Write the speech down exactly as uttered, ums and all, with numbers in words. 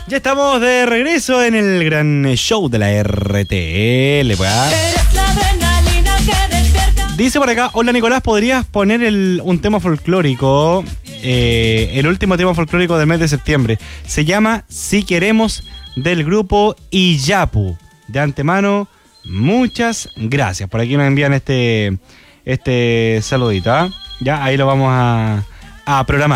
Ya estamos de regreso en el gran show de la R T L, pues. Dice por acá, hola Nicolás, ¿podrías poner el, un tema folclórico? Eh, el último tema folclórico del mes de septiembre. Se llama Si Queremos, del grupo Iyapu. De antemano, muchas gracias. Por aquí nos envían este, este saludito, ¿eh? Ya, ahí lo vamos a, a programar.